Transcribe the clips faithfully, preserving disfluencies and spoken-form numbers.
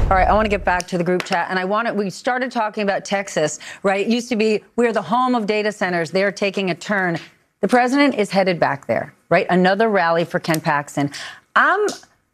All right, I want to get back to the group chat, and I want to, we started talking about Texas, right? It used to be, we're the home of data centers. They're taking a turn. The president is headed back there, right? Another rally for Ken Paxton. I'm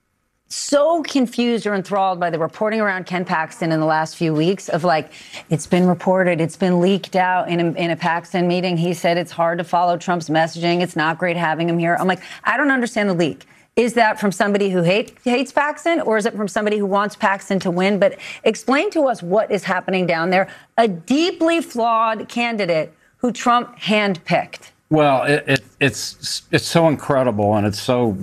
so confused or enthralled by the reporting around Ken Paxton in the last few weeks of like, it's been reported, it's been leaked out in a, in a Paxton meeting. He said it's hard to follow Trump's messaging. It's not great having him here. I'm like, I don't understand the leak. Is that from somebody who hate, hates Paxton, or is it from somebody who wants Paxton to win? But explain to us what is happening down there. A deeply flawed candidate who Trump handpicked. Well, it, it, it's it's so incredible, and it's so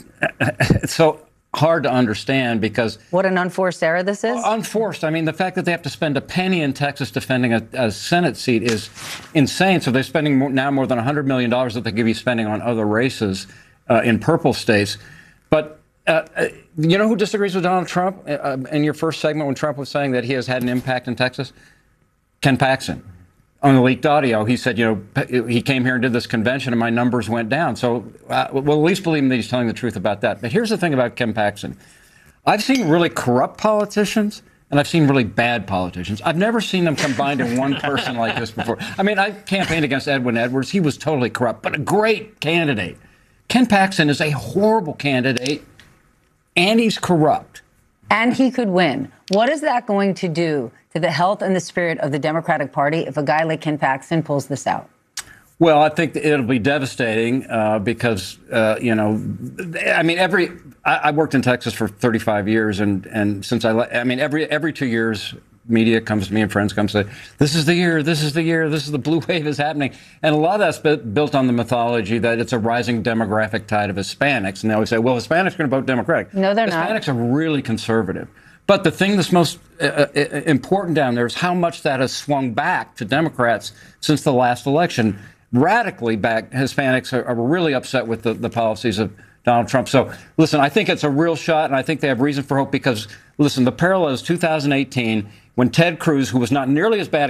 it's so hard to understand because what an unforced error this is. Unforced. I mean, the fact that they have to spend a penny in Texas defending a, a Senate seat is insane. So they're spending more, now more than one hundred million dollars that they could be spending on other races uh, in purple states. But uh, you know who disagrees with Donald Trump uh, in your first segment when Trump was saying that he has had an impact in Texas? Ken Paxton. On the leaked audio, he said, you know, he came here and did this convention and my numbers went down. So uh, we'll at least believe him that he's telling the truth about that. But here's the thing about Ken Paxton. I've seen really corrupt politicians and I've seen really bad politicians. I've never seen them combined in one person like this before. I mean, I campaigned against Edwin Edwards. He was totally corrupt, but a great candidate. Ken Paxton is a horrible candidate and he's corrupt. And he could win. What is that going to do to the health and the spirit of the Democratic Party if a guy like Ken Paxton pulls this out? Well, I think it'll be devastating uh, because, uh, you know, I mean, every I, I worked in Texas for thirty-five years. And, and since I, I mean, every every two years, media comes to me and friends come and say, this is the year, this is the year, this is the blue wave is happening. And a lot of that's built on the mythology that it's a rising demographic tide of Hispanics. And they always say, well, Hispanics are going to vote Democratic. No, they're Hispanics not. Hispanics are really conservative. But the thing that's most uh, important down there is how much that has swung back to Democrats since the last election. Radically back, Hispanics are, are really upset with the, the policies of Donald Trump. So, listen, I think it's a real shot, and I think they have reason for hope because, listen, the parallel is two thousand eighteen when Ted Cruz, who was not nearly as bad